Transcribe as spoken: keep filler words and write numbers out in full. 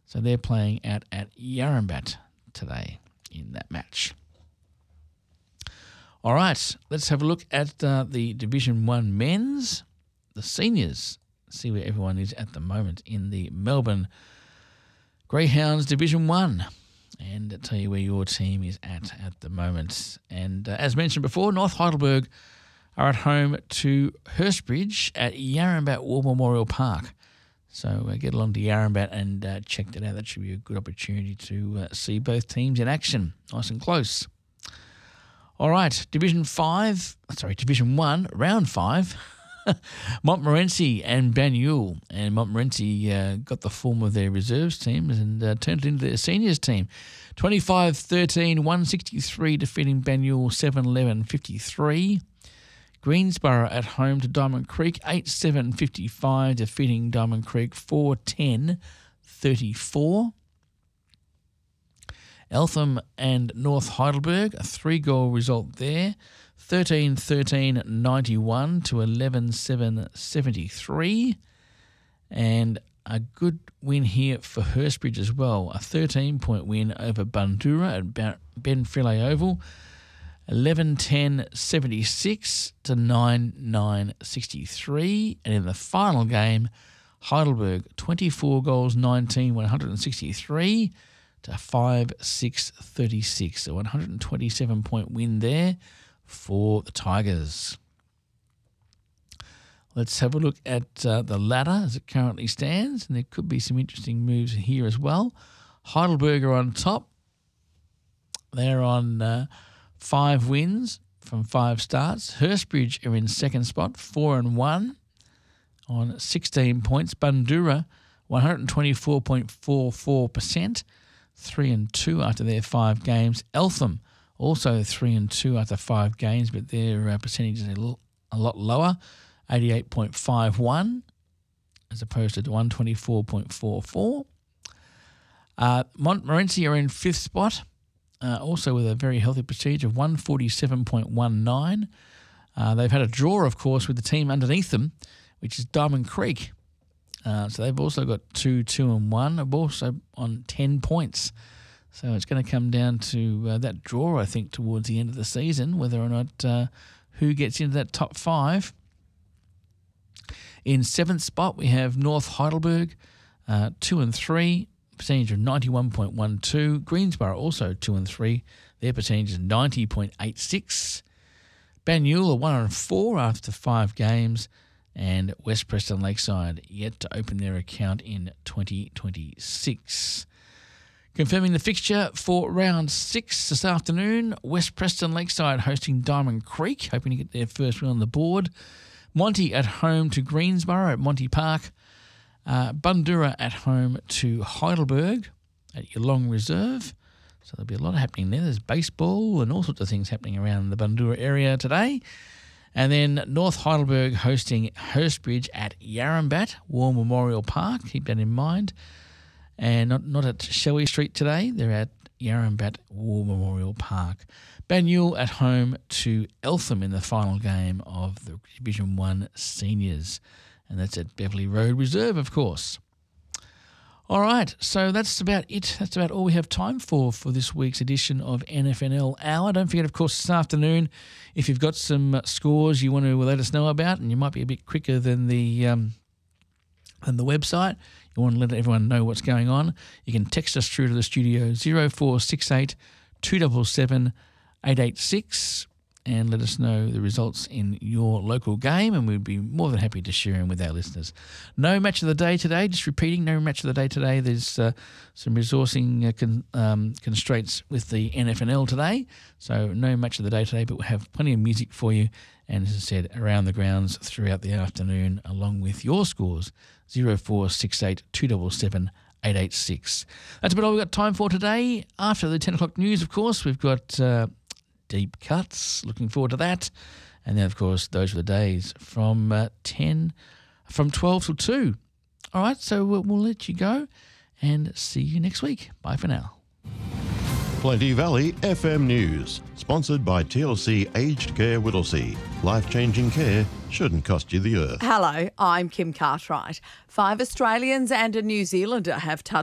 So they're playing out at Yarrambat today in that match. All right, let's have a look at uh, the Division one men's, the seniors, see where everyone is at the moment in the Melbourne Greyhounds Division one, and tell you where your team is at at the moment. And uh, as mentioned before, North Heidelberg are at home to Hurstbridge at Yarrambat War Memorial Park. So uh, get along to Yarrambat and uh, check that out. That should be a good opportunity to uh, see both teams in action, nice and close. All right, Division five, sorry, Division one, Round five, Montmorency and Banyule. And Montmorency uh, got the form of their reserves teams and uh, turned it into their seniors team. twenty-five thirteen, one sixty-three, defeating Banyule seven eleven fifty-three. Greensborough at home to Diamond Creek, eight seven fifty-five, defeating Diamond Creek four ten thirty-four. Eltham and North Heidelberg, a three-goal result there, thirteen thirteen ninety-one to eleven seven seventy-three. And a good win here for Hurstbridge as well, a thirteen-point win over Bundoora at Ben Freley Oval, eleven ten seventy-six to nine nine sixty-three. And in the final game, Heidelberg, twenty-four goals, nineteen, one sixty-three to five six thirty-six. So one hundred twenty-seven point win there for the Tigers. Let's have a look at uh, the ladder as it currently stands, and there could be some interesting moves here as well. Heidelberg are on top. They're on uh, five wins from five starts. Hurstbridge are in second spot, four and one on sixteen points. Bundoora, one twenty-four point four four percent, three and two after their five games. Eltham also three and two after five games, but their uh, percentage is a, little, a lot lower, eighty-eight point five one as opposed to one twenty-four point four four. Uh, Montmorency are in fifth spot, uh, also with a very healthy percentage of one forty-seven point one nine. Uh, they've had a draw, of course, with the team underneath them, which is Diamond Creek. Uh, so they've also got two, two and one, they're also on ten points. So it's going to come down to uh, that draw, I think, towards the end of the season, whether or not uh, who gets into that top five. In seventh spot, we have North Heidelberg, uh, two and three, percentage of ninety-one point one two. Greensborough also two and three, their percentage is ninety point eight six. Banyule are one and four after five games. And West Preston Lakeside yet to open their account in twenty twenty-six. Confirming the fixture for round six this afternoon, West Preston Lakeside hosting Diamond Creek, hoping to get their first win on the board. Monty at home to Greensborough at Monty Park. Uh, Bundoora at home to Heidelberg at Geelong Reserve. So there'll be a lot happening there. There's baseball and all sorts of things happening around the Bundoora area today. And then North Heidelberg hosting Hurstbridge at Yarrambat War Memorial Park. Keep that in mind. And not, not at Shelley Street today. They're at Yarrambat War Memorial Park. Banyule at home to Eltham in the final game of the Division one Seniors. And that's at Beverley Road Reserve, of course. All right, so that's about it. That's about all we have time for for this week's edition of N F N L Hour. Don't forget, of course, this afternoon, if you've got some scores you want to let us know about, and you might be a bit quicker than the um, than the website, you want to let everyone know what's going on, you can text us through to the studio zero four six eight, two seven seven, eight eight six and let us know the results in your local game, and we'd be more than happy to share them with our listeners. No match of the day today, just repeating, no match of the day today. There's uh, some resourcing uh, con- um, constraints with the N F N L today, so no match of the day today, but we'll have plenty of music for you, and as I said, around the grounds throughout the afternoon, along with your scores, zero four six eight, two seven seven, eight eight six. That's about all we've got time for today. After the ten o'clock news, of course, we've got... Uh, Deep Cuts, looking forward to that. And then, of course, those were the days from uh, ten, from twelve till two. All right, so we'll, we'll let you go and see you next week. Bye for now. Plenty Valley F M News, sponsored by T L C Aged Care Whittlesea. Life-changing care shouldn't cost you the earth. Hello, I'm Kim Cartwright. Five Australians and a New Zealander have touched